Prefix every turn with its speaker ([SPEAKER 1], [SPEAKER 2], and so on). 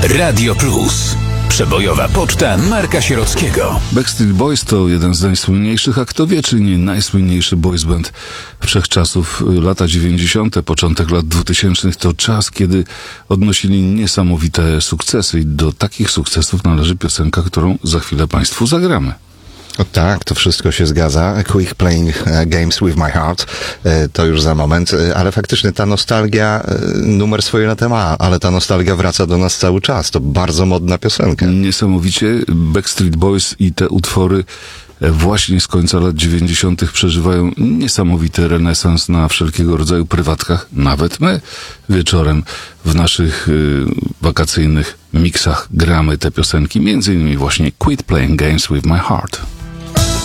[SPEAKER 1] Radio Plus. Przebojowa poczta Marka Sierockiego.
[SPEAKER 2] Backstreet Boys to jeden z najsłynniejszych, a kto wie, czy nie najsłynniejszy boys band wszechczasów. Lata 90., początek lat 2000 to czas, kiedy odnosili niesamowite sukcesy i do takich sukcesów należy piosenka, którą za chwilę Państwu zagramy.
[SPEAKER 3] O tak, to wszystko się zgadza. Quick Playing Games with My Heart, to już za moment, ale faktycznie ta nostalgia, numer swoje lata ma, ale ta nostalgia wraca do nas cały czas. To bardzo modna piosenka.
[SPEAKER 2] Niesamowicie Backstreet Boys i te utwory właśnie z końca lat 90. przeżywają niesamowity renesans na wszelkiego rodzaju prywatkach. Nawet my wieczorem w naszych wakacyjnych miksach gramy te piosenki, między innymi właśnie Quit Playing Games with My Heart.